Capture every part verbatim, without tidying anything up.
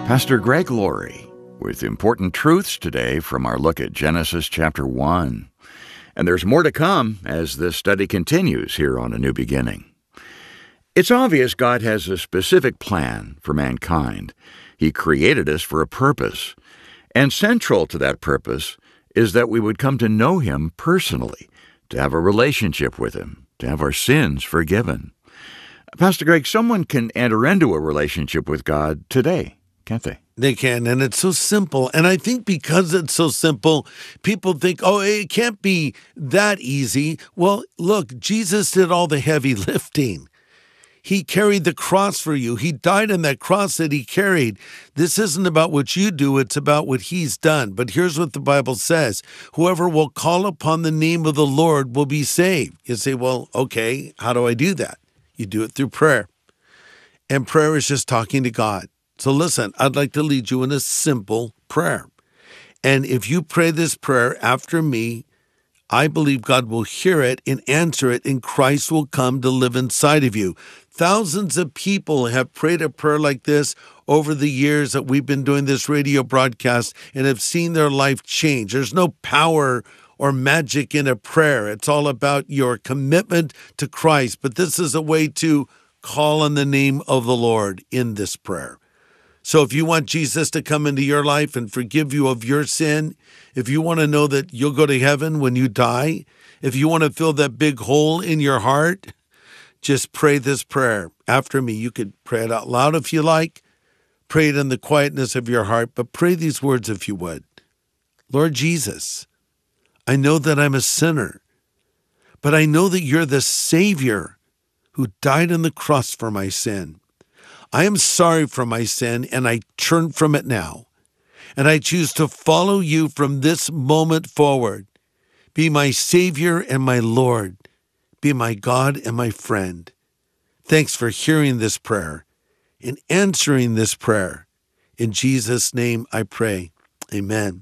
Pastor Greg Laurie with important truths today from our look at Genesis chapter one. And there's more to come as this study continues here on A New Beginning. It's obvious God has a specific plan for mankind. He created us for a purpose. And central to that purpose is that we would come to know Him personally, to have a relationship with Him, to have our sins forgiven. Pastor Greg, someone can enter into a relationship with God today, can't they? They can, and it's so simple. And I think because it's so simple, people think, oh, it can't be that easy. Well, look, Jesus did all the heavy lifting. He carried the cross for you. He died on that cross that He carried. This isn't about what you do, it's about what He's done. But here's what the Bible says. Whoever will call upon the name of the Lord will be saved. You say, well, okay, how do I do that? You do it through prayer. And prayer is just talking to God. So listen, I'd like to lead you in a simple prayer. And if you pray this prayer after me, I believe God will hear it and answer it, and Christ will come to live inside of you. Thousands of people have prayed a prayer like this over the years that we've been doing this radio broadcast and have seen their life change. There's no power or magic in a prayer. It's all about your commitment to Christ. But this is a way to call on the name of the Lord in this prayer. So if you want Jesus to come into your life and forgive you of your sin, if you want to know that you'll go to heaven when you die, if you want to fill that big hole in your heart, just pray this prayer after me. You could pray it out loud if you like. Pray it in the quietness of your heart, but pray these words if you would. Lord Jesus, I know that I'm a sinner, but I know that you're the Savior who died on the cross for my sin. I am sorry for my sin, and I turn from it now. And I choose to follow you from this moment forward. Be my Savior and my Lord. Be my God and my friend. Thanks for hearing this prayer and answering this prayer. In Jesus' name I pray. Amen.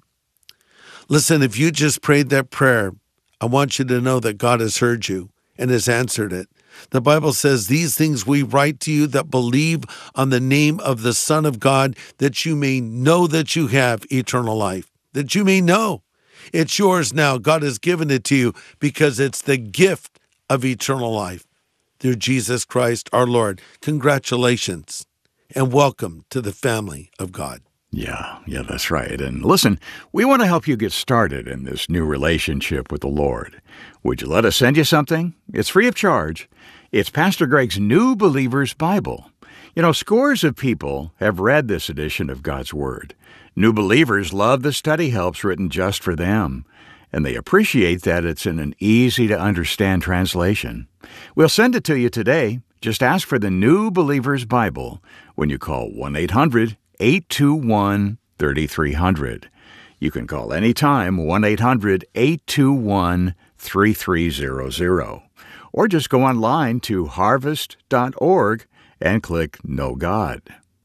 Listen, if you just prayed that prayer, I want you to know that God has heard you and has answered it. The Bible says, these things we write to you that believe on the name of the Son of God, that you may know that you have eternal life, that you may know. It's yours now. God has given it to you because it's the gift of eternal life through Jesus Christ our Lord. Congratulations and welcome to the family of God. Yeah, yeah, that's right. And listen, we want to help you get started in this new relationship with the Lord. Would you let us send you something? It's free of charge. It's Pastor Greg's New Believer's Bible. You know, scores of people have read this edition of God's Word. New believers love the study helps written just for them, and they appreciate that it's in an easy-to-understand translation. We'll send it to you today. Just ask for the New Believer's Bible when you call one eight hundred eight two one three three zero zero. You can call anytime, one eight hundred eight two one three three zero zero. Or just go online to harvest dot org and click Know God.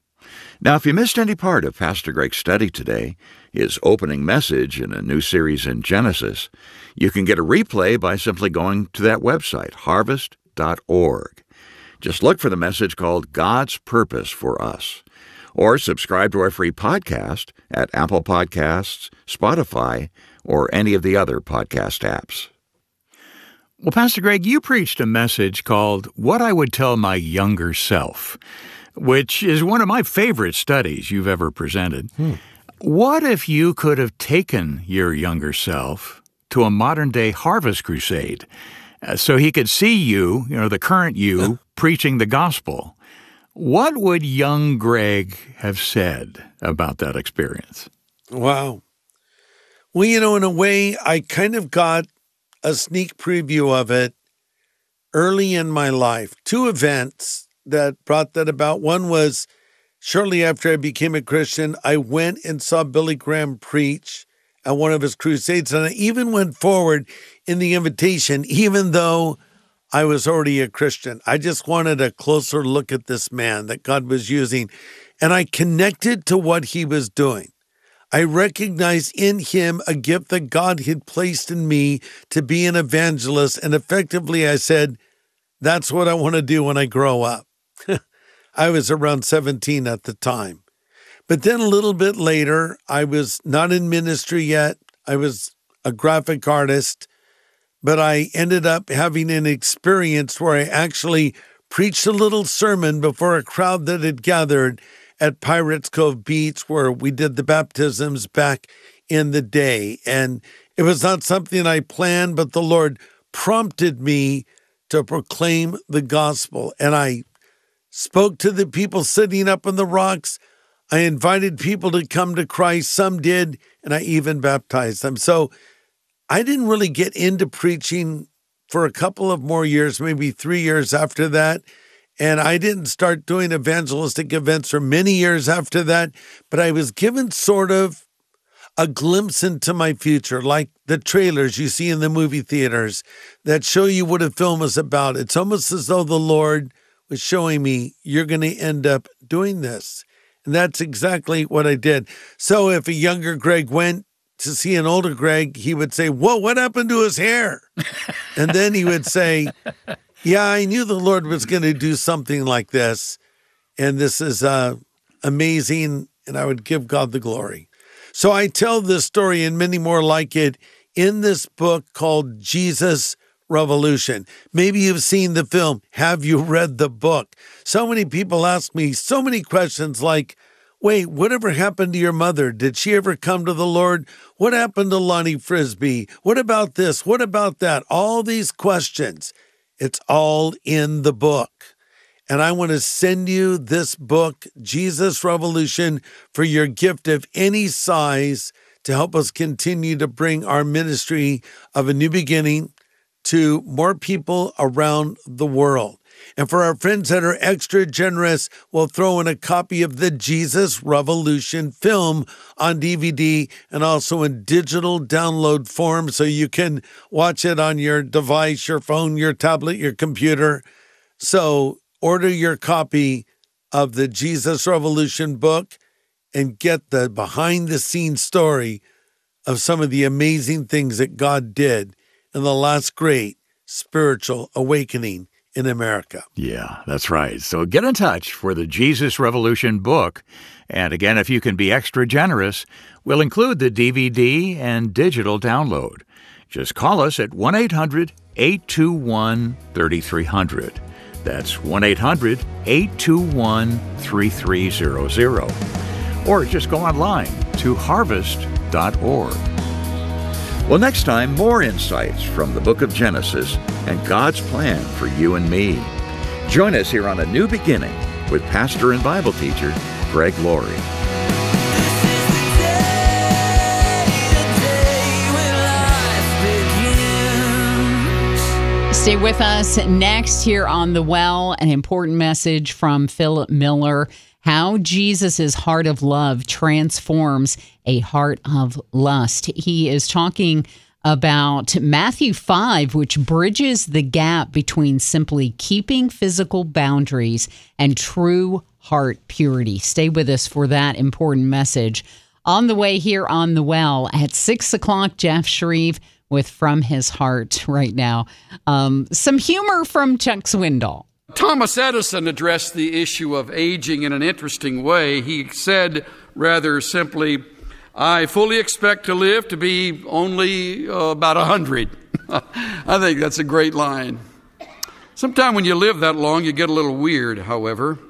Now, if you missed any part of Pastor Greg's study today, his opening message in a new series in Genesis, you can get a replay by simply going to that website, harvest dot org. Just look for the message called God's Purpose for Us. Or subscribe to our free podcast at Apple Podcasts, Spotify, or any of the other podcast apps. Well, Pastor Greg, you preached a message called What I Would Tell My Younger Self, which is one of my favorite studies you've ever presented. Hmm. What if you could have taken your younger self to a modern-day harvest crusade uh, so he could see you, you know, the current you, preaching the gospel? What would young Greg have said about that experience? Wow. Well, you know, in a way, I kind of got a sneak preview of it early in my life. Two events that brought that about. One was shortly after I became a Christian, I went and saw Billy Graham preach at one of his crusades. And I even went forward in the invitation, even though I was already a Christian. I just wanted a closer look at this man that God was using. And I connected to what he was doing. I recognized in him a gift that God had placed in me to be an evangelist. And effectively, I said, that's what I want to do when I grow up. I was around seventeen at the time. But then a little bit later, I was not in ministry yet. I was a graphic artist, but I ended up having an experience where I actually preached a little sermon before a crowd that had gathered at Pirates Cove Beach, where we did the baptisms back in the day. And it was not something I planned, but the Lord prompted me to proclaim the gospel. And I spoke to the people sitting up on the rocks. I invited people to come to Christ. Some did, and I even baptized them. So I didn't really get into preaching for a couple of more years, maybe three years after that. And I didn't start doing evangelistic events for many years after that. But I was given sort of a glimpse into my future, like the trailers you see in the movie theaters that show you what a film is about. It's almost as though the Lord was showing me, you're going to end up doing this. And that's exactly what I did. So if a younger Greg went to see an older Greg, he would say, whoa, what happened to his hair? And then he would say, yeah, I knew the Lord was going to do something like this. And this is uh, amazing. And I would give God the glory. So I tell this story and many more like it in this book called Jesus Revolution. Maybe you've seen the film. Have you read the book? So many people ask me so many questions like, wait, whatever happened to your mother? Did she ever come to the Lord? What happened to Lonnie Frisbee? What about this? What about that? All these questions. It's all in the book. And I want to send you this book, Jesus Revolution, for your gift of any size to help us continue to bring our ministry of a new beginning to more people around the world. And for our friends that are extra generous, we'll throw in a copy of the Jesus Revolution film on D V D and also in digital download form so you can watch it on your device, your phone, your tablet, your computer. So order your copy of the Jesus Revolution book and get the behind-the-scenes story of some of the amazing things that God did in the last great spiritual awakening in America. Yeah, that's right. So get in touch for the Jesus Revolution book. And again, if you can be extra generous, we'll include the D V D and digital download. Just call us at one eight hundred eight two one three three zero zero. That's one eight hundred eight two one three three zero zero. Or just go online to harvest dot org. Well, next time, more insights from the book of Genesis and God's plan for you and me. Join us here on A New Beginning with pastor and Bible teacher Greg Laurie. Stay with us next here on The Well, an important message from Philip Miller, how Jesus' heart of love transforms a heart of lust. He is talking about Matthew five, which bridges the gap between simply keeping physical boundaries and true heart purity. Stay with us for that important message. On the way here on The Well at six o'clock, Jeff Shreve with From His Heart right now. Um, some humor from Chuck Swindoll. Thomas Edison addressed the issue of aging in an interesting way. He said rather simply, I fully expect to live to be only uh, about one hundred. I think that's a great line. Sometime when you live that long, you get a little weird, however.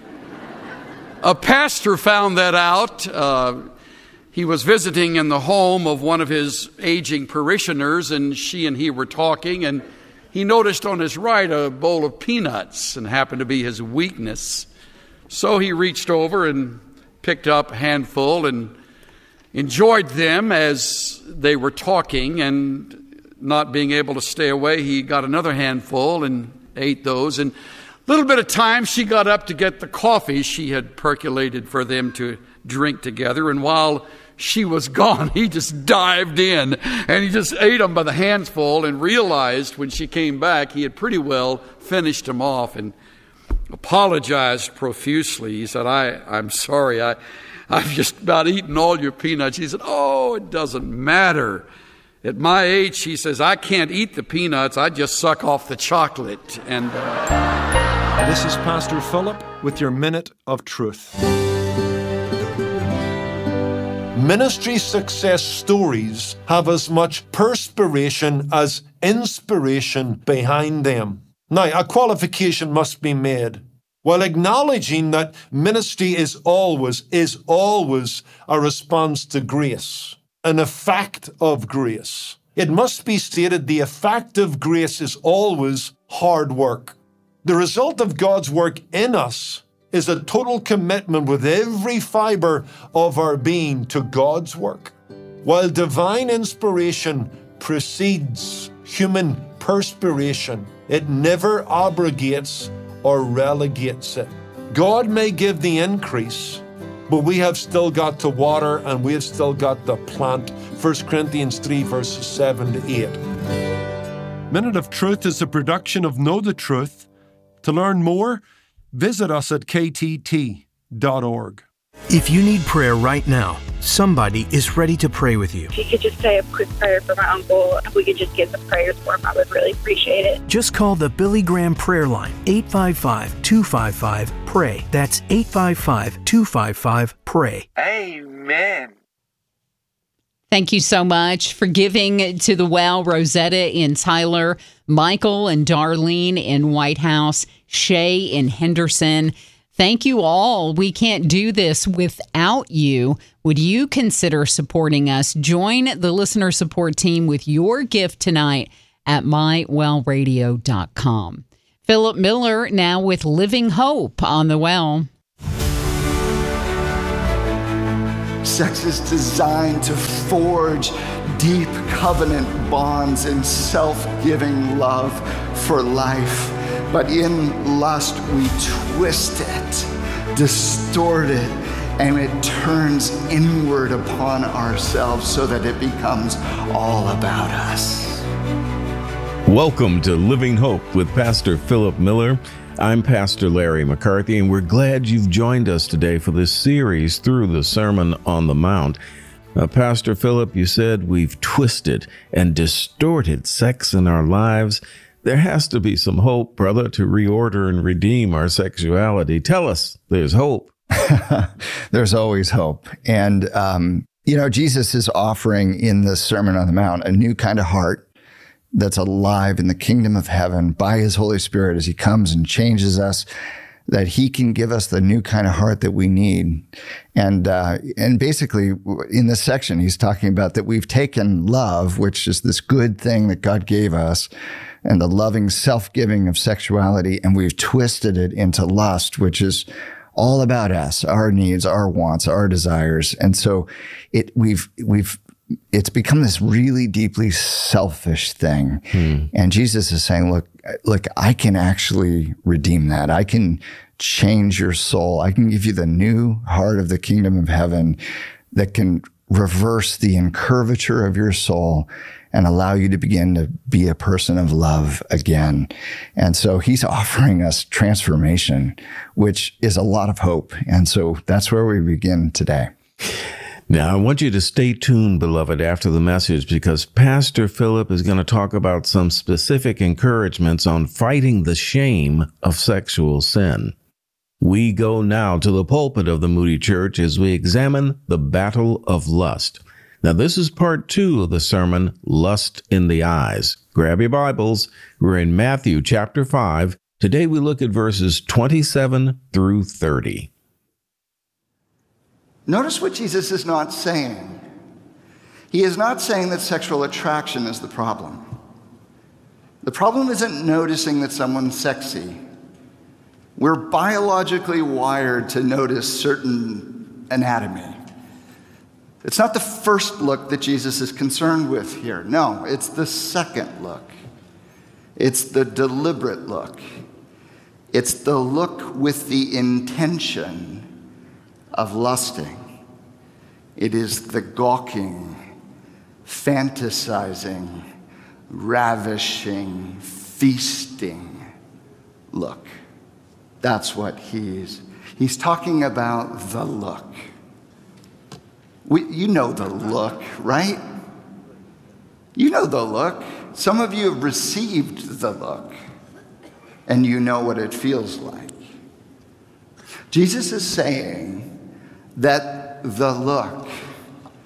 A pastor found that out. Uh, he was visiting in the home of one of his aging parishioners, and she and he were talking, and he noticed on his right a bowl of peanuts, and happened to be his weakness. So he reached over and picked up a handful and enjoyed them as they were talking, and not being able to stay away, he got another handful and ate those. And a little bit of time, she got up to get the coffee she had percolated for them to drink together, and while she was gone, he just dived in and he just ate them by the handful, and realized when she came back he had pretty well finished them off, and apologized profusely. He said, I, I'm sorry, I, I've just about eaten all your peanuts. He said, oh, it doesn't matter. At my age, he says, I can't eat the peanuts, I just suck off the chocolate. And uh... This is Pastor Philip with your Minute of Truth. Ministry success stories have as much perspiration as inspiration behind them. Now, a qualification must be made. While acknowledging that ministry is always, is always a response to grace, an effect of grace, it must be stated the effect of grace is always hard work. The result of God's work in us is a total commitment with every fiber of our being to God's work. While divine inspiration precedes human perspiration, it never abrogates or relegates it. God may give the increase, but we have still got to water and we have still got to plant. First Corinthians three, verses seven to eight. Minute of Truth is a production of Know the Truth. To learn more, visit us at k t t dot org. If you need prayer right now, somebody is ready to pray with you. If you could just say a quick prayer for my uncle, if we could just get the prayers for him, I would really appreciate it. Just call the Billy Graham prayer line, eight five five, two five five, P R A Y. That's eight five five, two five five, P R A Y. Amen. Thank you so much for giving to the Well, Rosetta in Tyler, Michael and Darlene in White House, Shay in Henderson. Thank you all. We can't do this without you. Would you consider supporting us? Join the listener support team with your gift tonight at my well radio dot com. Philip Miller now with Living Hope on the Well. Sex is designed to forge deep covenant bonds in self-giving love for life. But in lust, we twist it, distort it, and it turns inward upon ourselves so that it becomes all about us. Welcome to Living Hope with Pastor Philip Miller. I'm Pastor Larry McCarthy, and we're glad you've joined us today for this series through the Sermon on the Mount. Uh, Pastor Philip, you said we've twisted and distorted sex in our lives. There has to be some hope, brother, to reorder and redeem our sexuality. Tell us there's hope. There's always hope. And, um, you know, Jesus is offering in the Sermon on the Mount a new kind of heart that's alive in the kingdom of heaven by his Holy Spirit as he comes and changes us, that he can give us the new kind of heart that we need. And, uh, and basically in this section, he's talking about that we've taken love, which is this good thing that God gave us, and the loving self-giving of sexuality, and we've twisted it into lust, which is all about us, our needs, our wants, our desires. And so it, we've, we've, it's become this really deeply selfish thing. Hmm. And Jesus is saying, look, look, I can actually redeem that. I can change your soul. I can give you the new heart of the kingdom of heaven that can reverse the incurvature of your soul and allow you to begin to be a person of love again. And so he's offering us transformation, which is a lot of hope. And so that's where we begin today. Now, I want you to stay tuned, beloved, after the message, because Pastor Philip is going to talk about some specific encouragements on fighting the shame of sexual sin. We go now to the pulpit of the Moody Church as we examine the battle of lust. Now, this is part two of the sermon, Lust in the Eyes. Grab your Bibles. We're in Matthew chapter five. Today we look at verses twenty-seven through thirty. Notice what Jesus is not saying. He is not saying that sexual attraction is the problem. The problem isn't noticing that someone's sexy. We're biologically wired to notice certain anatomy. It's not the first look that Jesus is concerned with here. No, it's the second look. It's the deliberate look. It's the look with the intention of lusting. It is the gawking, fantasizing, ravishing, feasting look. That's what he's, he's talking about, the look. We, you know the look, right? You know the look. Some of you have received the look, and you know what it feels like. Jesus is saying that the look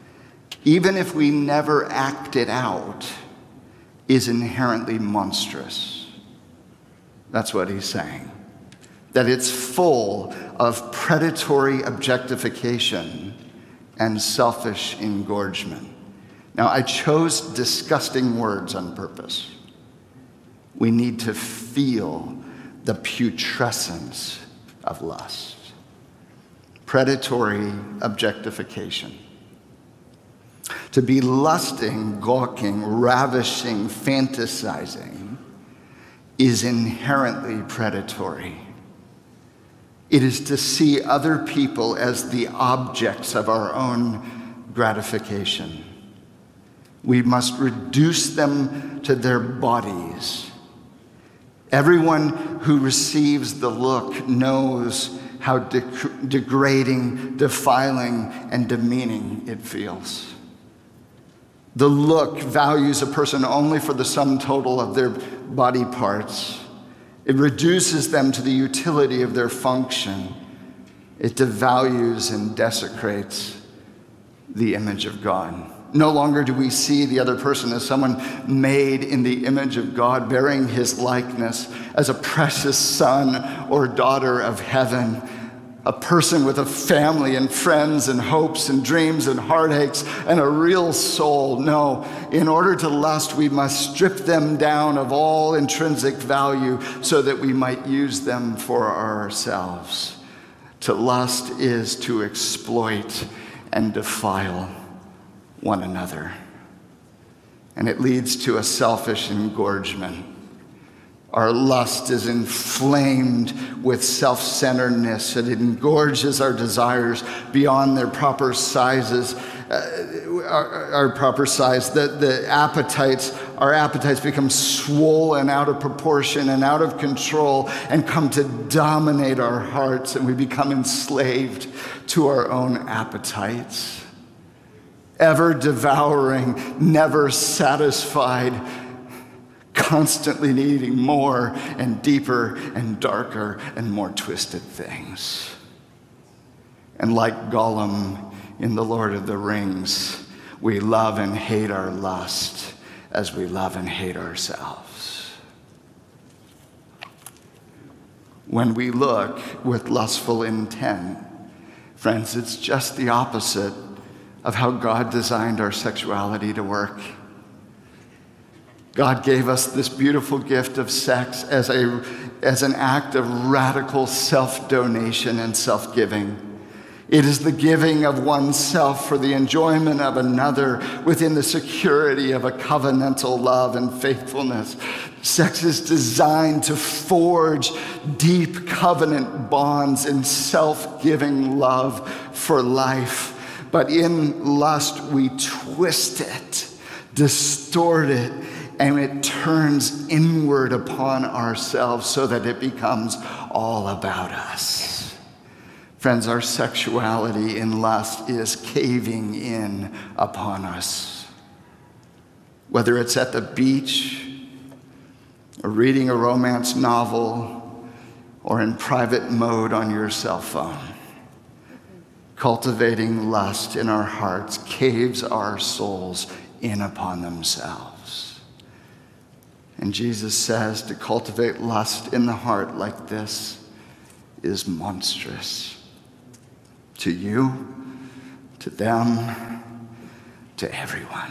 even if we never act it out, is inherently monstrous. That's what he's saying. That it's full of predatory objectification and selfish engorgement. Now, I chose disgusting words on purpose. We need to feel the putrescence of lust. Predatory objectification. To be lusting, gawking, ravishing, fantasizing is inherently predatory. It is to see other people as the objects of our own gratification. We must reduce them to their bodies. Everyone who receives the look knows how de- degrading, defiling, and demeaning it feels. The look values a person only for the sum total of their body parts. It reduces them to the utility of their function. It devalues and desecrates the image of God. No longer do we see the other person as someone made in the image of God, bearing his likeness, as a precious son or daughter of heaven, a person with a family and friends and hopes and dreams and heartaches and a real soul. No, in order to lust, we must strip them down of all intrinsic value so that we might use them for ourselves. To lust is to exploit and defile one another. And it leads to a selfish engorgement. Our lust is inflamed with self-centeredness. It engorges our desires beyond their proper sizes, uh, our, our proper size. The, the appetites, our appetites become swollen out of proportion and out of control and come to dominate our hearts, and we become enslaved to our own appetites. Ever devouring, never satisfied, constantly needing more and deeper and darker and more twisted things. And like Gollum in The Lord of the Rings, we love and hate our lust as we love and hate ourselves. When we look with lustful intent, friends, it's just the opposite of how God designed our sexuality to work. God gave us this beautiful gift of sex as a as an act of radical self-donation and self-giving. It is the giving of oneself for the enjoyment of another within the security of a covenantal love and faithfulness. Sex is designed to forge deep covenant bonds in self-giving love for life. But in lust, we twist it, distort it, and it turns inward upon ourselves so that it becomes all about us. Friends, our sexuality in lust is caving in upon us. Whether it's at the beach, or reading a romance novel, or in private mode on your cell phone. Cultivating lust in our hearts caves our souls in upon themselves. And Jesus says to cultivate lust in the heart like this is monstrous. To you, to them, to everyone.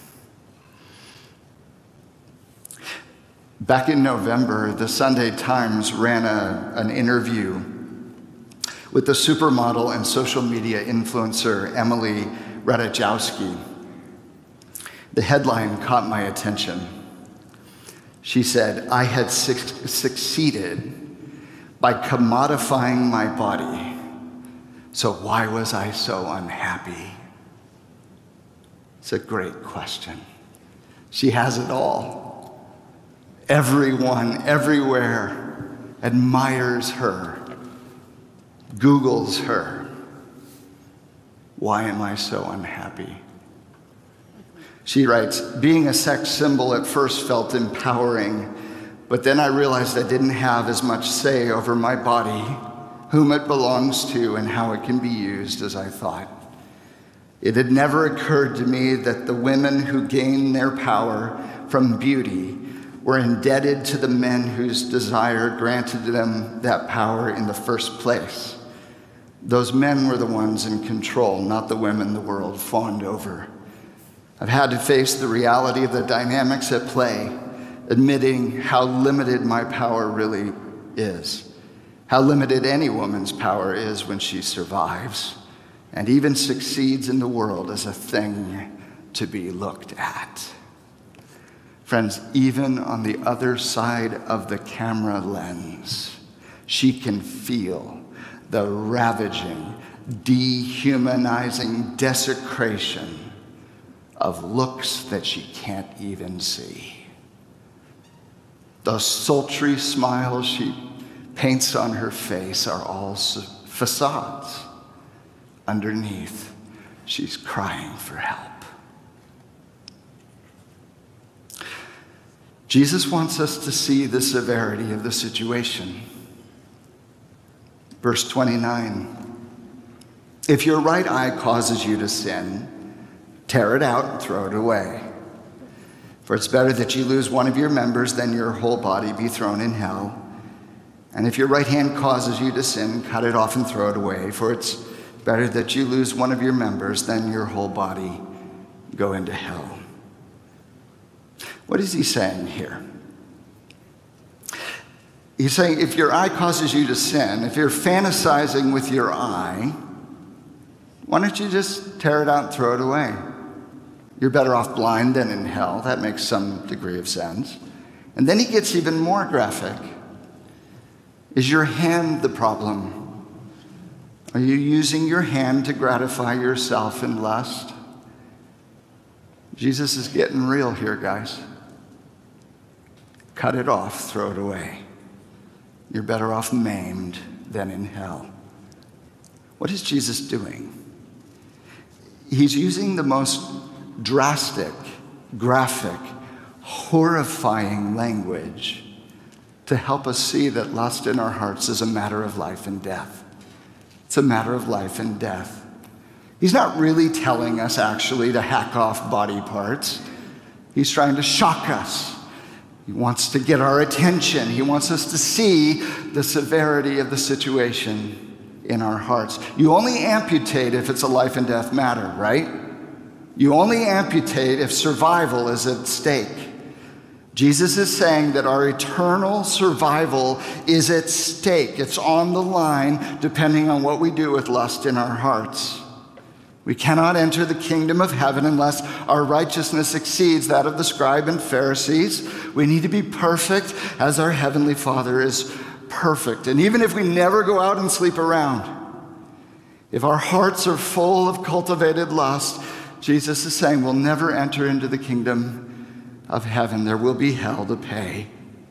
Back in November, the Sunday Times ran a, an interview with the supermodel and social media influencer Emily Ratajkowski. The headline caught my attention. She said, "I had su- succeeded by commodifying my body, so why was I so unhappy?" It's a great question. She has it all. Everyone, everywhere admires her, Googles her. Why am I so unhappy? She writes, "Being a sex symbol at first felt empowering, but then I realized I didn't have as much say over my body, whom it belongs to, and how it can be used as I thought. It had never occurred to me that the women who gained their power from beauty were indebted to the men whose desire granted them that power in the first place. Those men were the ones in control, not the women the world fawned over. I've had to face the reality of the dynamics at play, admitting how limited my power really is, how limited any woman's power is when she survives and even succeeds in the world as a thing to be looked at. Friends, even on the other side of the camera lens, she can feel the ravaging, dehumanizing desecration of looks that she can't even see. The sultry smiles she paints on her face are all facades. Underneath, she's crying for help. Jesus wants us to see the severity of the situation. Verse twenty-nine, if your right eye causes you to sin, tear it out and throw it away. For it's better that you lose one of your members than your whole body be thrown in hell. And if your right hand causes you to sin, cut it off and throw it away. For it's better that you lose one of your members than your whole body go into hell. What is he saying here? He's saying if your eye causes you to sin, if you're fantasizing with your eye, why don't you just tear it out and throw it away? You're better off blind than in hell. That makes some degree of sense. And then he gets even more graphic. Is your hand the problem? Are you using your hand to gratify yourself in lust? Jesus is getting real here, guys. Cut it off, throw it away. You're better off maimed than in hell. What is Jesus doing? He's using the most drastic, graphic, horrifying language to help us see that lust in our hearts is a matter of life and death. It's a matter of life and death. He's not really telling us actually to hack off body parts. He's trying to shock us. He wants to get our attention. He wants us to see the severity of the situation in our hearts. You only amputate if it's a life and death matter, right? You only amputate if survival is at stake. Jesus is saying that our eternal survival is at stake. It's on the line depending on what we do with lust in our hearts. We cannot enter the kingdom of heaven unless our righteousness exceeds that of the scribe and Pharisees. We need to be perfect as our heavenly Father is perfect. And even if we never go out and sleep around, if our hearts are full of cultivated lust, Jesus is saying we'll never enter into the kingdom of heaven. There will be hell to pay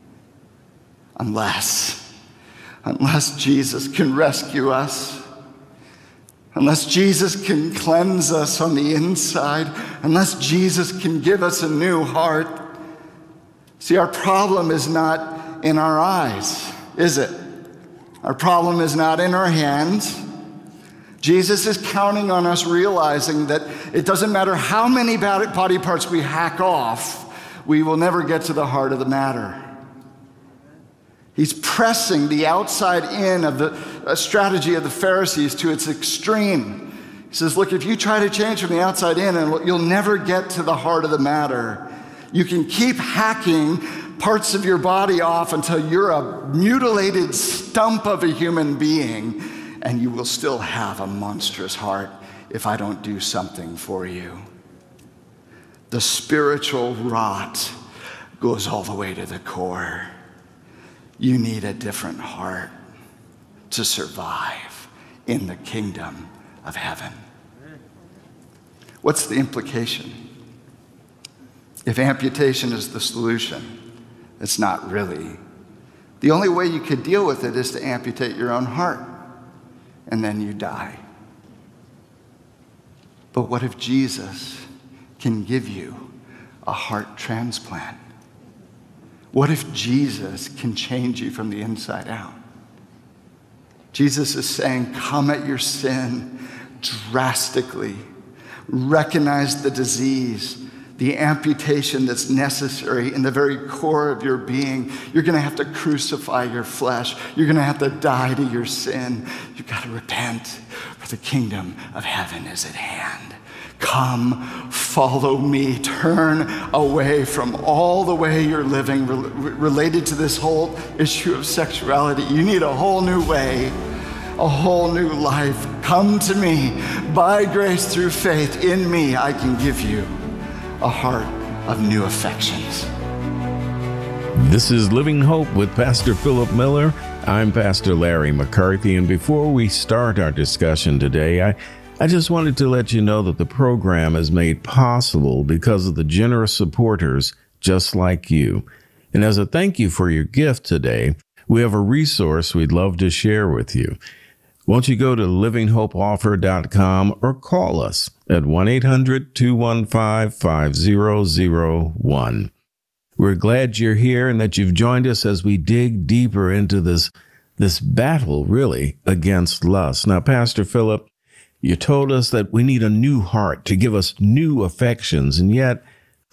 unless, unless Jesus can rescue us, unless Jesus can cleanse us on the inside, unless Jesus can give us a new heart. See, our problem is not in our eyes, is it? Our problem is not in our hands. Jesus is counting on us realizing that it doesn't matter how many body parts we hack off, we will never get to the heart of the matter. He's pressing the outside in of the uh, strategy of the Pharisees to its extreme. He says, look, if you try to change from the outside in, and you'll never get to the heart of the matter. You can keep hacking parts of your body off until you're a mutilated stump of a human being, and you will still have a monstrous heart if I don't do something for you. The spiritual rot goes all the way to the core. You need a different heart to survive in the kingdom of heaven. What's the implication? If amputation is the solution, it's not really. The only way you could deal with it is to amputate your own heart, and then you die. But what if Jesus can give you a heart transplant? What if Jesus can change you from the inside out? Jesus is saying, come at your sin drastically, recognize the disease, the amputation that's necessary in the very core of your being. You're going to have to crucify your flesh. You're going to have to die to your sin. You've got to repent, for the kingdom of heaven is at hand. Come, follow me. Turn away from all the way you're living re- related to this whole issue of sexuality. You need a whole new way, a whole new life. Come to me. By grace through faith in me, I can give you a heart of new affections. This is Living Hope with Pastor Philip Miller. I'm Pastor Larry McCarthy, and before we start our discussion today, I, I just wanted to let you know that the program is made possible because of the generous supporters just like you. And as a thank you for your gift today, we have a resource we'd love to share with you. Won't you go to living hope offer dot com or call us at one eight hundred two one five five zero zero one. We're glad you're here and that you've joined us as we dig deeper into this, this battle, really, against lust. Now, Pastor Philip, you told us that we need a new heart to give us new affections, and yet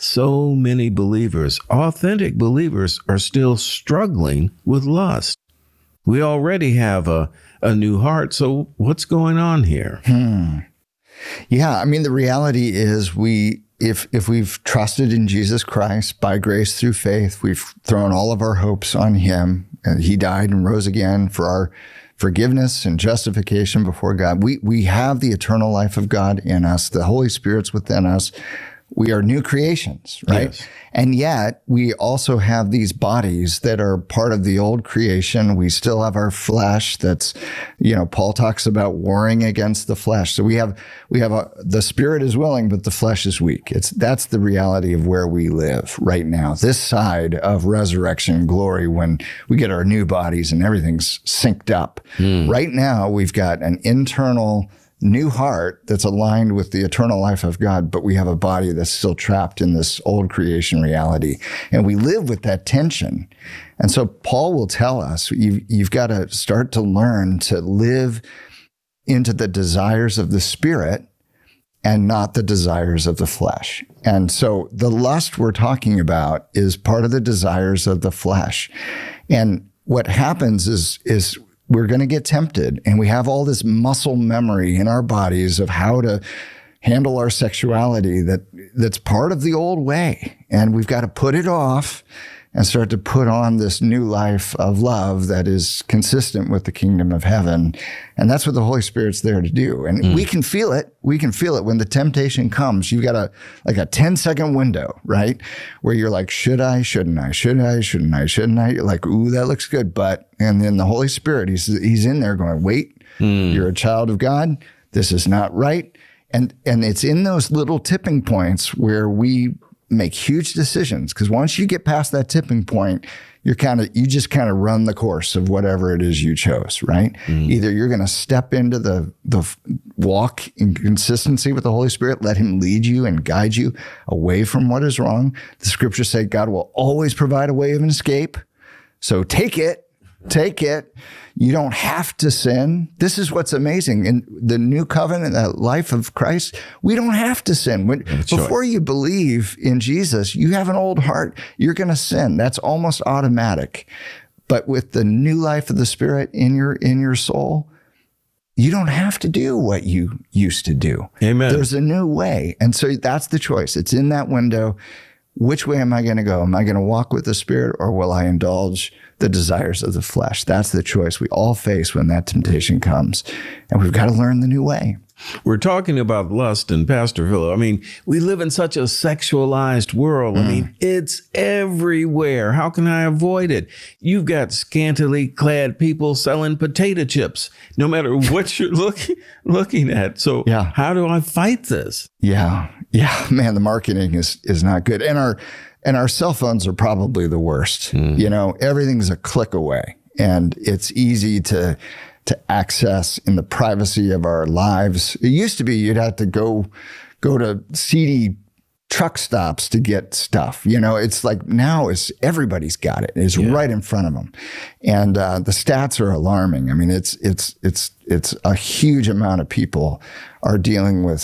so many believers, authentic believers, are still struggling with lust. We already have a a new heart. So what's going on here? Hmm. Yeah, I mean, the reality is we, if if we've trusted in Jesus Christ by grace through faith, we've thrown all of our hopes on him, and he died and rose again for our forgiveness and justification before God. We we have the eternal life of God in us. The Holy Spirit's within us. We are new creations, right? Yes. And yet we also have these bodies that are part of the old creation. We still have our flesh that's, you know, Paul talks about warring against the flesh. So we have, we have a, the spirit is willing, but the flesh is weak. It's, that's the reality of where we live right now. This side of resurrection glory, when we get our new bodies and everything's synced up. Mm. Right now we've got an internal new heart that's aligned with the eternal life of God, but we have a body that's still trapped in this old creation reality. And we live with that tension. And so Paul will tell us, you've, you've got to start to learn to live into the desires of the Spirit and not the desires of the flesh. And so the lust we're talking about is part of the desires of the flesh. And what happens is, is we're going to get tempted, and we have all this muscle memory in our bodies of how to handle our sexuality that that's part of the old way. And we've got to put it off and start to put on this new life of love that is consistent with the kingdom of heaven. And that's what the Holy Spirit's there to do. And mm. we can feel it. We can feel it when the temptation comes. You've got a, like a ten second window, right? Where you're like, should I, shouldn't I, should I, shouldn't I, shouldn't I? You're like, ooh, that looks good. But, and then the Holy Spirit, he's, he's in there going, wait, mm. you're a child of God. This is not right. And, and it's in those little tipping points where we make huge decisions, because once you get past that tipping point, you're kind of, you just kind of run the course of whatever it is you chose, right? Mm. Either you're going to step into the, the walk in consistency with the Holy Spirit, let him lead you and guide you away from what is wrong. The scriptures say God will always provide a way of an escape. So take it, take it. You don't have to sin. This is what's amazing. In the new covenant, the life of Christ, we don't have to sin. When, before you believe in Jesus, you have an old heart. You're going to sin. That's almost automatic. But with the new life of the Spirit in your, in your soul, you don't have to do what you used to do. Amen. There's a new way. And so that's the choice. It's in that window. Which way am I going to go? Am I going to walk with the Spirit, or will I indulge the desires of the flesh? That's the choice we all face when that temptation comes. And we've got to learn the new way. We're talking about lust, and Pastor Philip, I mean, we live in such a sexualized world. Mm. I mean, it's everywhere. How can I avoid it? You've got scantily clad people selling potato chips, no matter what you're looking looking at. So yeah. How do I fight this? Yeah. Yeah, man, the marketing is is not good. And our and our cell phones are probably the worst. Mm. You know, everything's a click away, and it's easy to to access in the privacy of our lives. It used to be you'd have to go go to seedy truck stops to get stuff. You know, it's like now it's everybody's got it. It's yeah. right in front of them. And uh, the stats are alarming. I mean, it's it's it's it's a huge amount of people are dealing with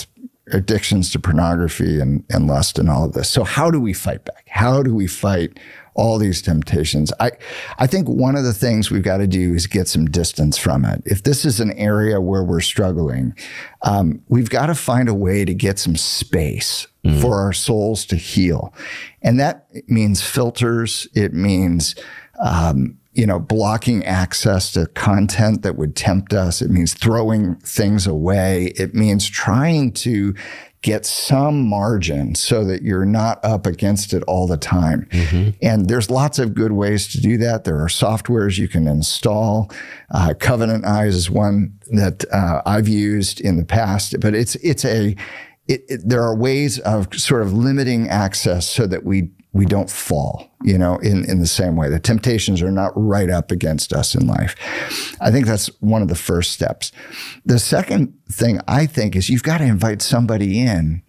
addictions to pornography and, and lust and all of this. So how do we fight back? How do we fight all these temptations? I, I think one of the things we've got to do is get some distance from it. If this is an area where we're struggling, um, we've got to find a way to get some space mm. for our souls to heal. And that means filters. It means, um, you know, blocking access to content that would tempt us. It means throwing things away. It means trying to get some margin so that you're not up against it all the time. Mm-hmm. And there's lots of good ways to do that. There are softwares you can install. Uh, Covenant Eyes is one that uh, I've used in the past, but it's, it's a, it, it, there are ways of sort of limiting access so that we we don't fall, you know, in, in the same way. The temptations are not right up against us in life. I think that's one of the first steps. The second thing I think is you've got to invite somebody in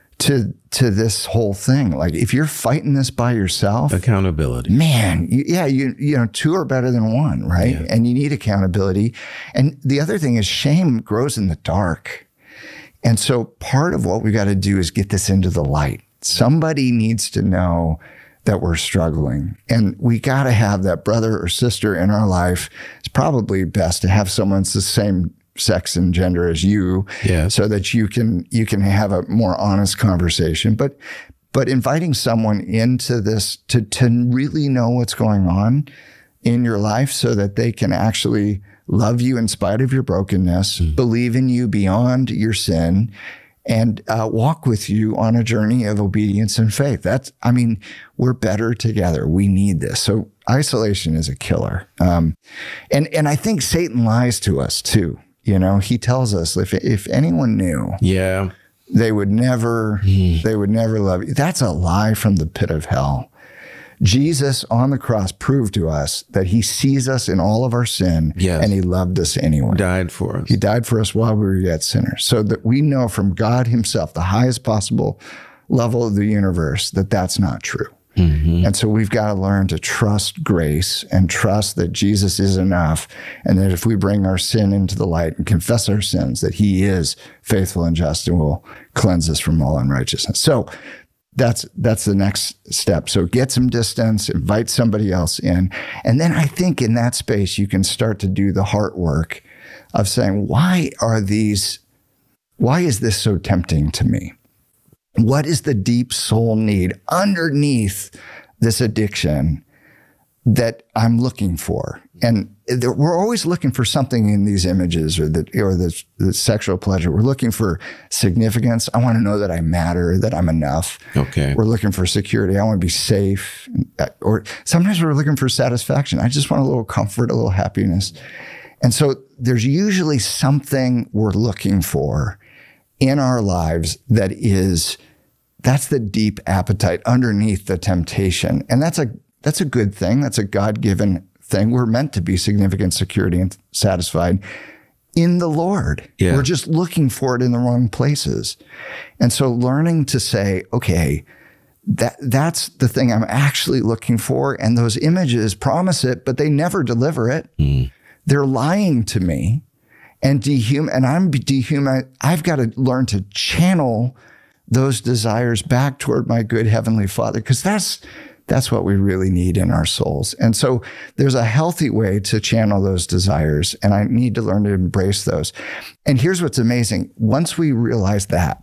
to to this whole thing. Like if you're fighting this by yourself, accountability, man, you, yeah, you you know, two are better than one, right? Yeah. And you need accountability. And the other thing is shame grows in the dark. And so part of what we got to do is get this into the light. Somebody needs to know that we're struggling, and we got to have that brother or sister in our life. It's probably best to have someone that's the same sex and gender as you, yeah. so that you can you can have a more honest conversation. But but inviting someone into this to to really know what's going on in your life, so that they can actually love you in spite of your brokenness, mm. believe in you beyond your sin, and uh, walk with you on a journey of obedience and faith. That's, I mean, we're better together. We need this. So isolation is a killer. Um, and, and I think Satan lies to us too. You know, he tells us if, if anyone knew, yeah, they would never, mm. they would never love you. That's a lie from the pit of hell. Jesus on the cross proved to us that he sees us in all of our sin, yes. and he loved us anyway. Died for us. He died for us while we were yet sinners, so that we know from God himself, the highest possible level of the universe, that that's not true. Mm-hmm. And so we've got to learn to trust grace and trust that Jesus is enough, and that if we bring our sin into the light and confess our sins, that he is faithful and just and will cleanse us from all unrighteousness. So That's that's the next step. So get some distance, invite somebody else in. And then I think in that space, you can start to do the heart work of saying, why are these, why is this so tempting to me? What is the deep soul need underneath this addiction that I'm looking for? And we're always looking for something in these images or the, or the, the sexual pleasure. We're looking for significance. I want to know that I matter, that I'm enough. Okay. We're looking for security. I want to be safe. Or sometimes we're looking for satisfaction. I just want a little comfort, a little happiness. And so there's usually something we're looking for in our lives that is, that's the deep appetite underneath the temptation. And that's a, that's a good thing. That's a God-given thing. We're meant to be significant, security, and satisfied in the Lord. Yeah. We're just looking for it in the wrong places. And so learning to say, okay, that that's the thing I'm actually looking for. And those images promise it, but they never deliver it. Mm. They're lying to me and dehum and I'm dehuman. I've got to learn to channel those desires back toward my good Heavenly Father, because that's That's what we really need in our souls. And so there's a healthy way to channel those desires, and I need to learn to embrace those. And here's what's amazing. Once we realize that,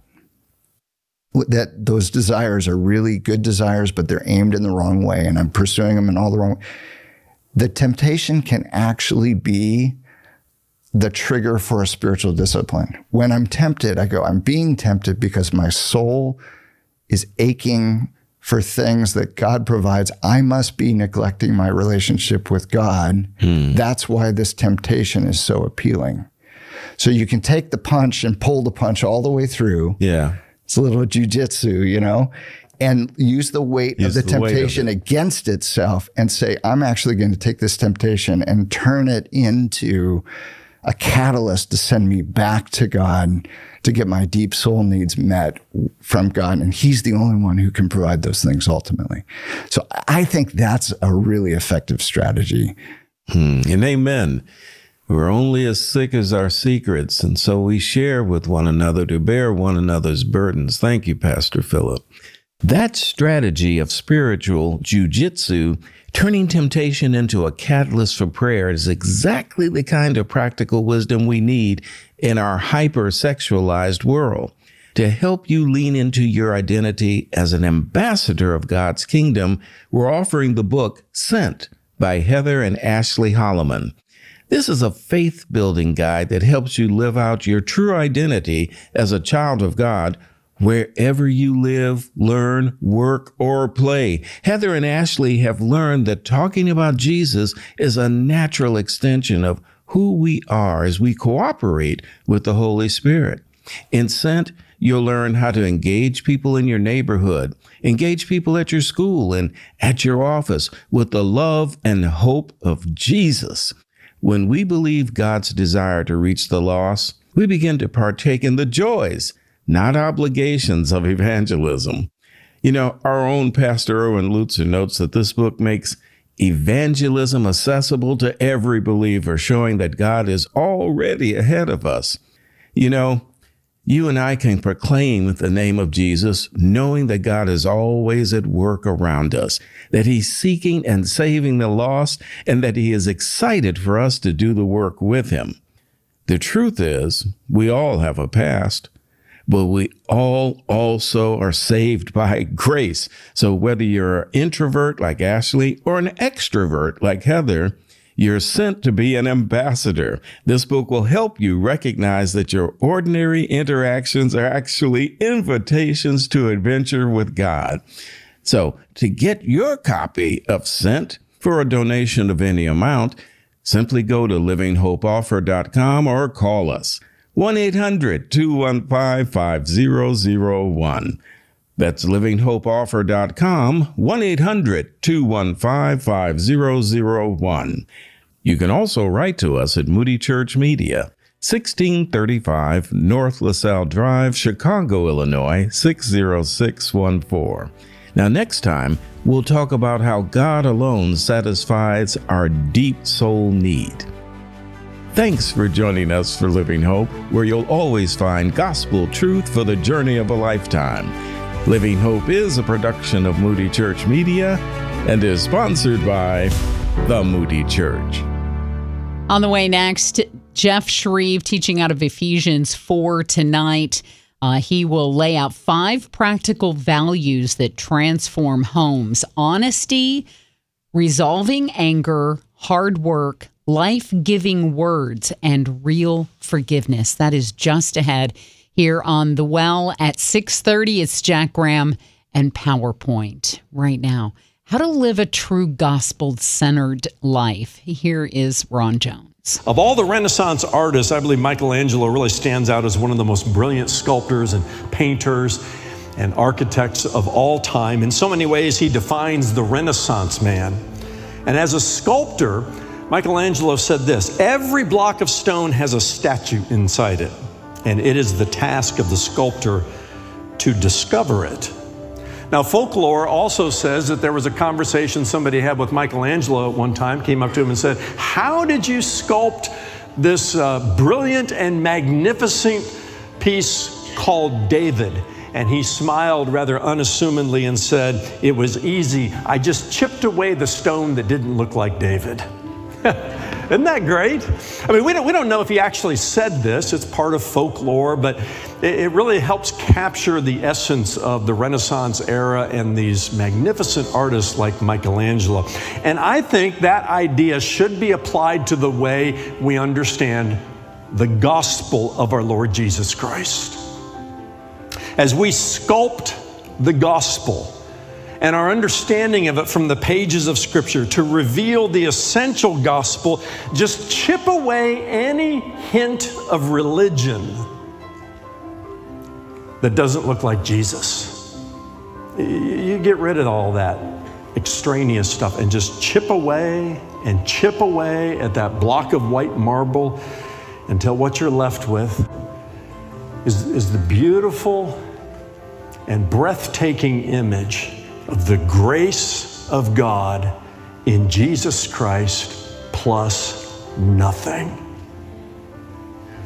that those desires are really good desires, but they're aimed in the wrong way, and I'm pursuing them in all the wrong way, the temptation can actually be the trigger for a spiritual discipline. When I'm tempted, I go, I'm being tempted because my soul is aching for things that God provides. I must be neglecting my relationship with God. Hmm. That's why this temptation is so appealing. So you can take the punch and pull the punch all the way through. Yeah. It's a little jujitsu, you know, and use the weight use of the, the temptation of it. against itself and say, I'm actually going to take this temptation and turn it into a catalyst to send me back to God, to get my deep soul needs met from God. And he's the only one who can provide those things ultimately. So I think that's a really effective strategy. Hmm. And amen. We're only as sick as our secrets, and so we share with one another to bear one another's burdens. Thank you, Pastor Philip. That strategy of spiritual jujitsu, turning temptation into a catalyst for prayer, is exactly the kind of practical wisdom we need in our hyper-sexualized world. To help you lean into your identity as an ambassador of God's kingdom, we're offering the book Sent by Heather and Ashley Holloman. This is a faith-building guide that helps you live out your true identity as a child of God wherever you live, learn, work, or play. Heather and Ashley have learned that talking about Jesus is a natural extension of who we are as we cooperate with the Holy Spirit. In Sent, you'll learn how to engage people in your neighborhood, engage people at your school and at your office with the love and hope of Jesus. When we believe God's desire to reach the lost, we begin to partake in the joys, not obligations, of evangelism. You know, our own Pastor Erwin Lutzer notes that this book makes evangelism accessible to every believer, showing that God is already ahead of us. You know, you and I can proclaim the name of Jesus, knowing that God is always at work around us, that he's seeking and saving the lost, and that he is excited for us to do the work with him. The truth is, we all have a past, but we all also are saved by grace. So whether you're an introvert like Ashley or an extrovert like Heather, you're sent to be an ambassador. This book will help you recognize that your ordinary interactions are actually invitations to adventure with God. So to get your copy of Sent for a donation of any amount, simply go to living hope offer dot com or call us one eight hundred two one five five zero zero one. That's living hope offer dot com, one eight hundred two one five five zero zero one. You can also write to us at Moody Church Media, sixteen thirty-five North LaSalle Drive, Chicago, Illinois, six zero six one four. Now, next time, we'll talk about how God alone satisfies our deep soul need. Thanks for joining us for Living Hope, where you'll always find gospel truth for the journey of a lifetime. Living Hope is a production of Moody Church Media and is sponsored by the Moody Church. On the way next, Jeff Shreve teaching out of Ephesians four tonight. Uh, he will lay out five practical values that transform homes: honesty, resolving anger, hard work, life-giving words, and real forgiveness. That is just ahead here on The Well at six thirty. It's Jack Graham and PowerPoint right now. How to live a true gospel-centered life. Here is Ron Jones. Of all the Renaissance artists, I believe Michelangelo really stands out as one of the most brilliant sculptors and painters and architects of all time. In so many ways, he defines the Renaissance man. And as a sculptor, Michelangelo said this: every block of stone has a statue inside it, and it is the task of the sculptor to discover it. Now, folklore also says that there was a conversation somebody had with Michelangelo at one time, came up to him and said, "How did you sculpt this uh, brilliant and magnificent piece called David?" And he smiled rather unassumingly and said, "It was easy. I just chipped away the stone that didn't look like David." Isn't that great? I mean, we don't, we don't know if he actually said this. It's part of folklore, but it, it really helps capture the essence of the Renaissance era and these magnificent artists like Michelangelo. And I think that idea should be applied to the way we understand the gospel of our Lord Jesus Christ. As we sculpt the gospel and our understanding of it from the pages of Scripture to reveal the essential gospel, just chip away any hint of religion that doesn't look like Jesus. You get rid of all that extraneous stuff and just chip away and chip away at that block of white marble until what you're left with is, is the beautiful and breathtaking image of the grace of God in Jesus Christ plus nothing.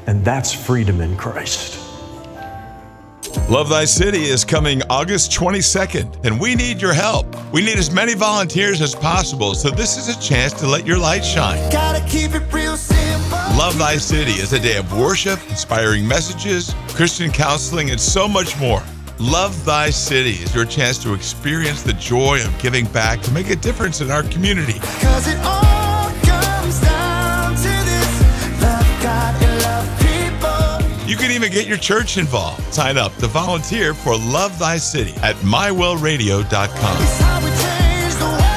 And that's freedom in Christ. Love Thy City is coming August twenty-second, and we need your help. We need as many volunteers as possible, so this is a chance to let your light shine. Gotta keep it real simple. Love Thy City is a day of worship, inspiring messages, Christian counseling, and so much more. Love Thy City is your chance to experience the joy of giving back to make a difference in our community. 'Cause it all comes down to this: love God and love people. You can even get your church involved. Sign up to volunteer for Love Thy City at my well radio dot com. It's how we change the world.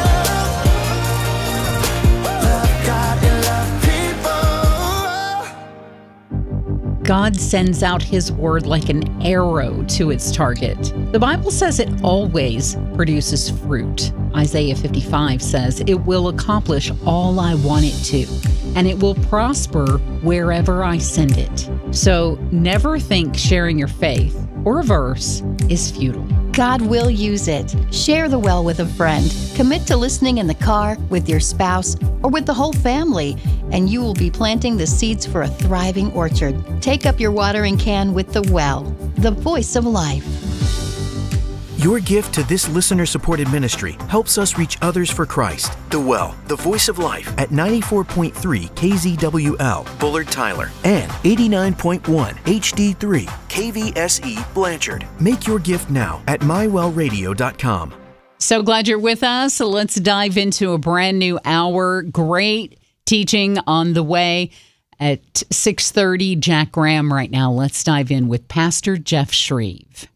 Love God and love people. God sends out his word like an arrow to its target. The Bible says it always produces fruit. Isaiah fifty-five says it will accomplish all I want it to, and it will prosper wherever I send it. So never think sharing your faith or a verse is futile. God will use it. Share the well with a friend. Commit to listening in the car, with your spouse, or with the whole family, and you will be planting the seeds for a thriving orchard. Take up your watering can with the well, the voice of life. Your gift to this listener-supported ministry helps us reach others for Christ. The Well, the Voice of Life at ninety-four point three K Z W L, Bullard Tyler, and eighty-nine point one H D three K V S E, Blanchard. Make your gift now at my well radio dot com. So glad you're with us. So let's dive into a brand new hour. Great teaching on the way at six thirty. Jack Graham right now. Let's dive in with Pastor Jeff Shreve.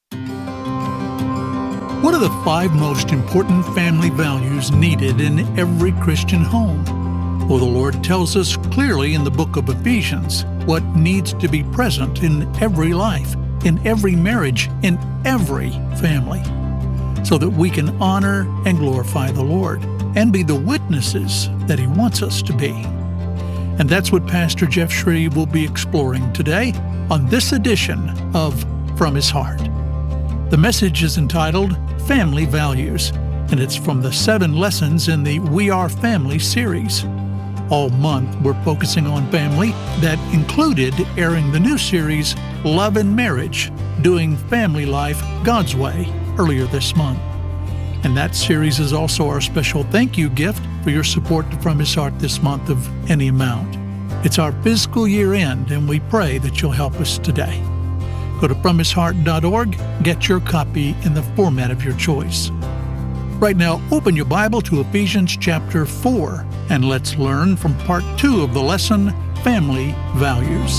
What are the five most important family values needed in every Christian home? Well, the Lord tells us clearly in the book of Ephesians what needs to be present in every life, in every marriage, in every family, so that we can honor and glorify the Lord and be the witnesses that He wants us to be. And that's what Pastor Jeff Shreve will be exploring today on this edition of From His Heart. The message is entitled Family Values, and it's from the seven lessons in the We Are Family series. All month, we're focusing on family. That included airing the new series, Love and Marriage, Doing Family Life God's Way, earlier this month. And that series is also our special thank you gift for your support From His Heart this month of any amount. It's our fiscal year end, and we pray that you'll help us today. Go to from his heart dot org, get your copy in the format of your choice. Right now, open your Bible to Ephesians chapter four, and let's learn from part two of the lesson, Family Values.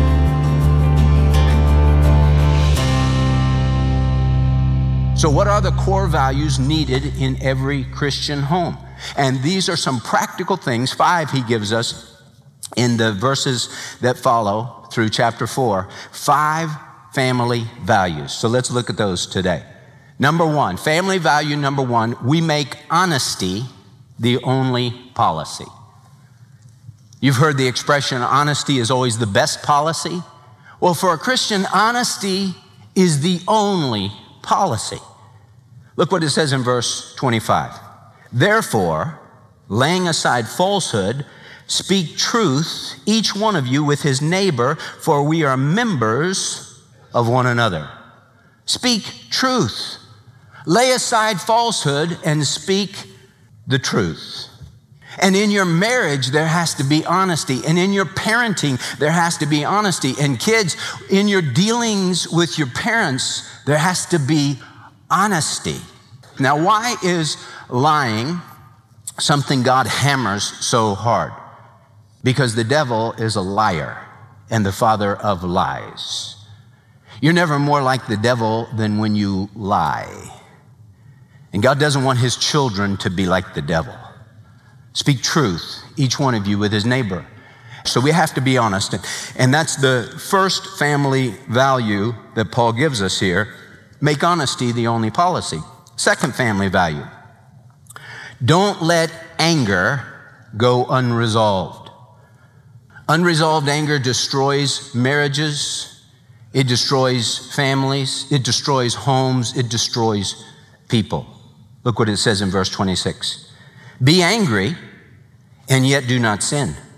So what are the core values needed in every Christian home? And these are some practical things, five he gives us in the verses that follow through chapter four. Five family values. So let's look at those today. Number one, family value number one, we make honesty the only policy. You've heard the expression, honesty is always the best policy. Well, for a Christian, honesty is the only policy. Look what it says in verse twenty-five. Therefore, laying aside falsehood, speak truth, each one of you with his neighbor, for we are members of one another. Speak truth. Lay aside falsehood and speak the truth. And in your marriage, there has to be honesty. And in your parenting, there has to be honesty. And kids, in your dealings with your parents, there has to be honesty. Now, why is lying something God hammers so hard? Because the devil is a liar and the father of lies. You're never more like the devil than when you lie. And God doesn't want his children to be like the devil. Speak truth, each one of you with his neighbor. So we have to be honest. And that's the first family value that Paul gives us here. Make honesty the only policy. Second family value. Don't let anger go unresolved. Unresolved anger destroys marriages. It destroys families. It destroys homes. It destroys people. Look what it says in verse twenty-six. Be angry and yet do not sin.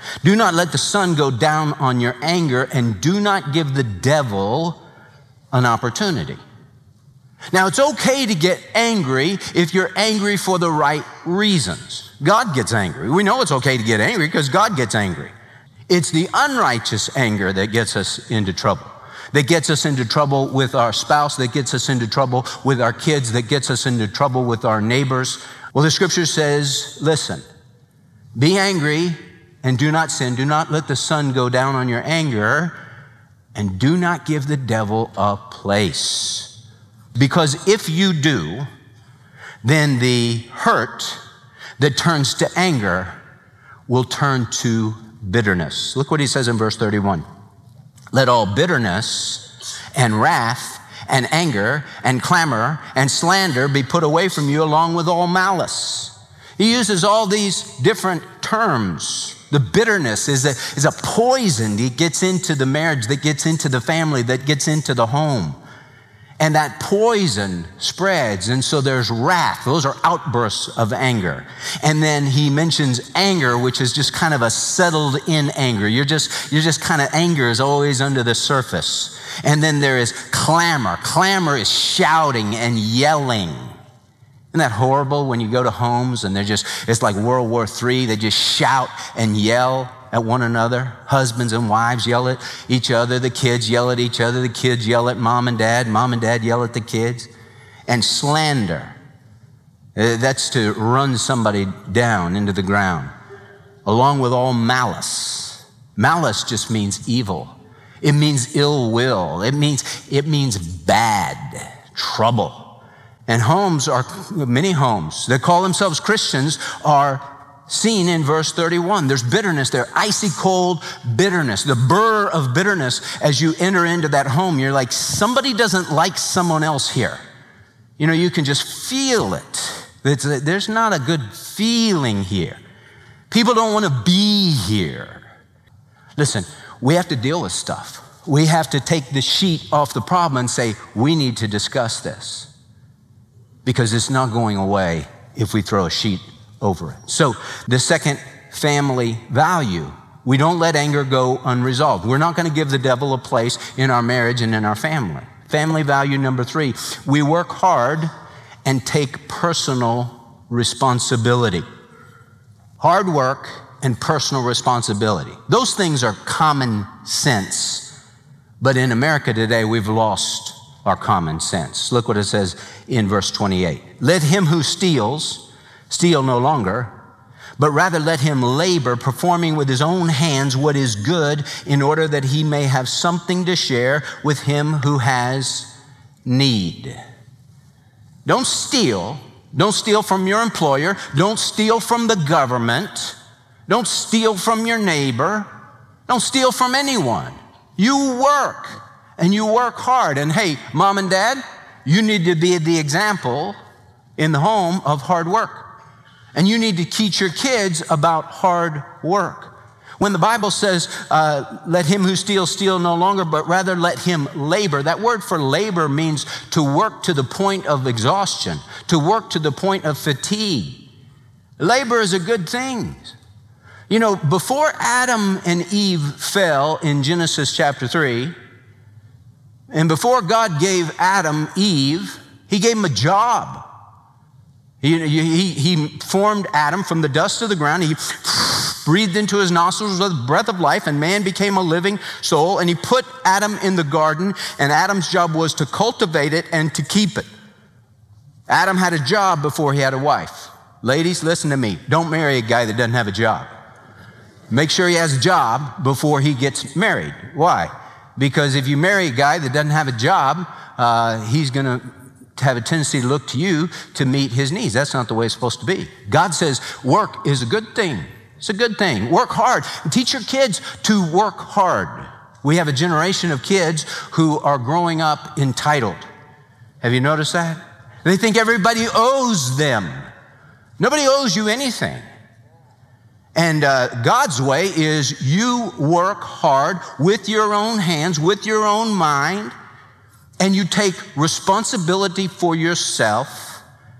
Do not let the sun go down on your anger, and do not give the devil an opportunity. Now, it's okay to get angry if you're angry for the right reasons. God gets angry. We know it's okay to get angry because God gets angry. It's the unrighteous anger that gets us into trouble, that gets us into trouble with our spouse, that gets us into trouble with our kids, that gets us into trouble with our neighbors. Well, the scripture says, listen, be angry and do not sin. Do not let the sun go down on your anger, and do not give the devil a place. Because if you do, then the hurt that turns to anger will turn to bitterness. Look what he says in verse thirty-one. Let all bitterness and wrath and anger and clamor and slander be put away from you, along with all malice. He uses all these different terms. The bitterness is a, is a poison that gets into the marriage, that gets into the family, that gets into the home. And that poison spreads, and so there's wrath. Those are outbursts of anger. And then he mentions anger, which is just kind of a settled in anger. You're just, you're just kind of, anger is always under the surface. And then there is clamor. Clamor is shouting and yelling. Isn't that horrible when you go to homes and they're just, it's like World War Three. They just shout and yell at one another. Husbands and wives yell at each other. The kids yell at each other. The kids yell at mom and dad. Mom and dad yell at the kids. And slander. That's to run somebody down into the ground. Along with all malice. Malice just means evil. It means ill will. It means, it means bad, trouble. And homes are, many homes that call themselves Christians are seen in verse thirty-one. There's bitterness there, icy cold bitterness, the burr of bitterness as you enter into that home. You're like, somebody doesn't like someone else here. You know, you can just feel it. It's a, there's not a good feeling here. People don't want to be here. Listen, we have to deal with stuff. We have to take the sheet off the problem and say, we need to discuss this. Because it's not going away if we throw a sheet over it. So the second family value, we don't let anger go unresolved. We're not going to give the devil a place in our marriage and in our family. Family value number three, we work hard and take personal responsibility. Hard work and personal responsibility. Those things are common sense. But in America today, we've lost our common sense. Look what it says in verse twenty-eight. Let him who steals, steal no longer, but rather let him labor, performing with his own hands what is good, in order that he may have something to share with him who has need. Don't steal. Don't steal from your employer. Don't steal from the government. Don't steal from your neighbor. Don't steal from anyone. You work. And you work hard. And hey, mom and dad, you need to be the example in the home of hard work. And you need to teach your kids about hard work. When the Bible says, uh, let him who steals steal no longer, but rather let him labor. That word for labor means to work to the point of exhaustion, to work to the point of fatigue. Labor is a good thing. You know, before Adam and Eve fell in Genesis chapter three, and before God gave Adam Eve, he gave him a job. He, he, he formed Adam from the dust of the ground. He breathed into his nostrils the breath of life, and man became a living soul. And he put Adam in the garden, and Adam's job was to cultivate it and to keep it. Adam had a job before he had a wife. Ladies, listen to me. Don't marry a guy that doesn't have a job. Make sure he has a job before he gets married. Why? Because if you marry a guy that doesn't have a job, uh, he's going to have a tendency to look to you to meet his needs. That's not the way it's supposed to be. God says work is a good thing. It's a good thing. Work hard. Teach your kids to work hard. We have a generation of kids who are growing up entitled. Have you noticed that? They think everybody owes them. Nobody owes you anything. And uh, God's way is you work hard with your own hands, with your own mind, and you take responsibility for yourself,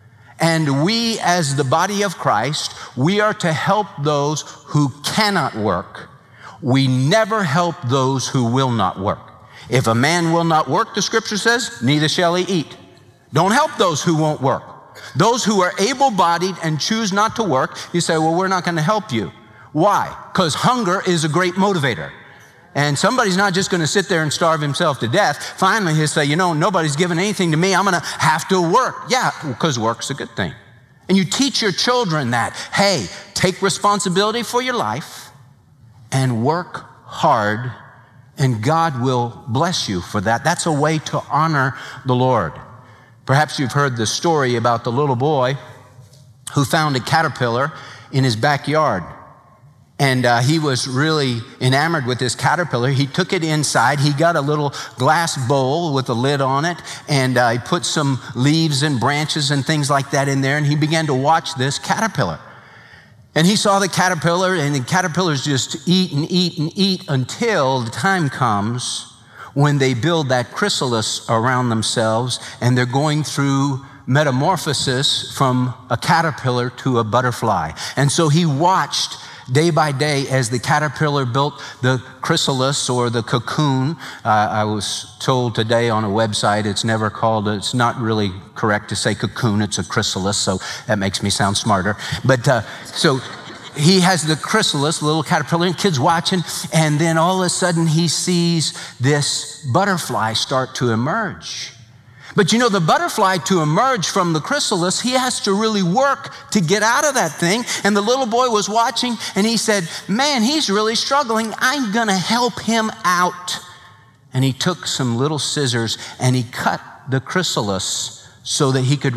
And we, as the body of Christ, we are to help those who cannot work. We never help those who will not work. If a man will not work, the scripture says, neither shall he eat. Don't help those who won't work. Those who are able-bodied and choose not to work, you say, well, we're not going to help you. Why? Because hunger is a great motivator. And somebody's not just going to sit there and starve himself to death. Finally, he'll say, you know, nobody's giving anything to me. I'm going to have to work. Yeah, because work's a good thing. And you teach your children that, hey, take responsibility for your life and work hard, and God will bless you for that. That's a way to honor the Lord. Perhaps you've heard the story about the little boy who found a caterpillar in his backyard. And uh, he was really enamored with this caterpillar. He took it inside. He got a little glass bowl with a lid on it, and uh, he put some leaves and branches and things like that in there, and he began to watch this caterpillar. And he saw the caterpillar, and the caterpillars just eat and eat and eat until the time comes when they build that chrysalis around themselves, and they're going through metamorphosis from a caterpillar to a butterfly. And so he watched day by day as the caterpillar built the chrysalis or the cocoon. Uh, I was told today on a website it's never called, it's not really correct to say cocoon, it's a chrysalis, so that makes me sound smarter. But uh, so he has the chrysalis, the little caterpillar, and kids watching, and then all of a sudden he sees this butterfly start to emerge. But you know, the butterfly, to emerge from the chrysalis, he has to really work to get out of that thing. And the little boy was watching, and he said, man, he's really struggling. I'm going to help him out. And he took some little scissors, and he cut the chrysalis so that he could